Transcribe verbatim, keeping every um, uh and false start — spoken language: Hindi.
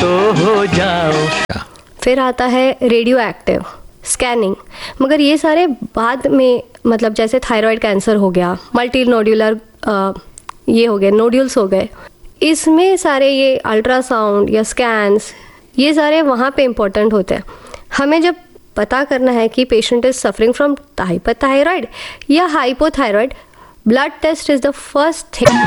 तो हो जाओ। फिर आता है रेडियो एक्टिव स्कैनिंग, मगर ये सारे बाद में, मतलब जैसे थायराइड कैंसर हो गया, मल्टी नोड्यूलर ये हो गए, नोड्यूल्स हो गए, इसमें सारे ये अल्ट्रासाउंड या स्कैन्स ये सारे वहाँ पे इम्पोर्टेंट होते हैं। हमें जब पता करना है कि patient is suffering from hyperthyroid या hypothyroid, blood test is the first thing.